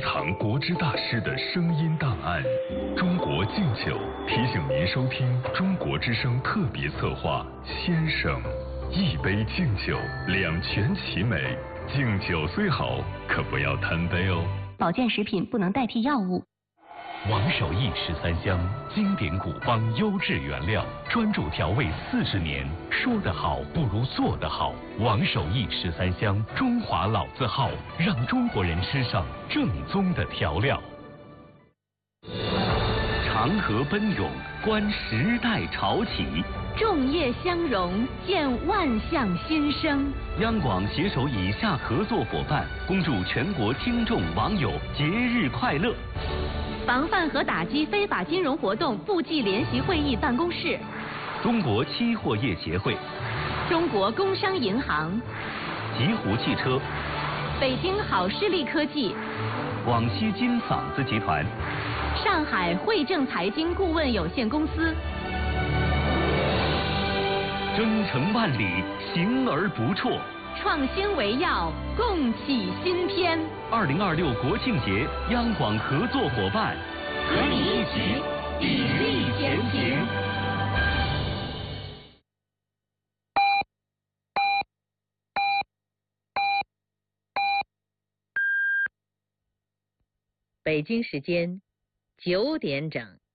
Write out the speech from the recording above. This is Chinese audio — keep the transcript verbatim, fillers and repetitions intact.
藏国之大师的声音档案。中国敬酒提醒您收听中国之声特别策划《先生》，一杯敬酒，两全其美。敬酒虽好，可不要贪杯哦。 保健食品不能代替药物。 王守义十三香，经典古方，优质原料，专注调味四十年。说得好不如做得好。王守义十三香，中华老字号，让中国人吃上正宗的调料。长河奔涌，观时代潮起； 众业相融，见万象新生。 央广携手以下合作伙伴，恭祝全国听众网友节日快乐。 防范和打击非法金融活动部际联席会议办公室， 中国期货业协会， 中国工商银行， 极狐汽车， 北京好视力科技， 广西金嗓子集团， 上海汇正财经顾问有限公司。 征程万里，行而不辍。 创新为要，共启新篇。 二零二六国庆节，央广合作伙伴， 和你一起砥砺前行。 北京时间九点整。